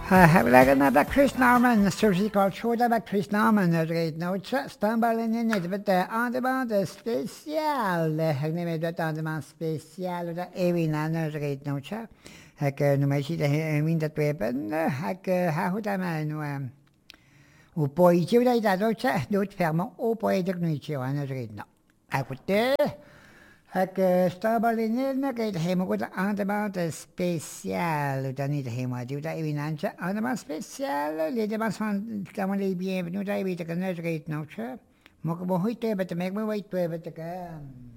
Hebben we Chris Norman, surgical shoulder bij Chris Norman, reed nootje, stambalen in het, met de andere speciaal, ik neem het aan de speciaal, dat even aan reed nootje. Ik noem het je de dat we hebben, ik hou het aan mij, hoe poëtje dat dat nootje, doet fermen, op poëtje nootje aan reed nou. Ik moet ik stabiliseer het helemaal goed aan de speciaal, dat niet helemaal, dat even aan de speciaal, leden was van, dat we die bienvenue, dat weet ik een uitreed nog, maar ik moet goed hebben te maken, maar weet te hebben te gaan.